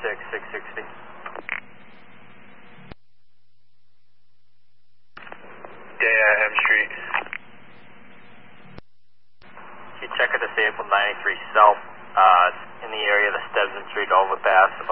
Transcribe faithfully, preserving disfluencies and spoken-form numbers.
six, six sixty. Daya, M Street. You check a disabled ninety-three South, uh, in the area of the Stedman Street overpass.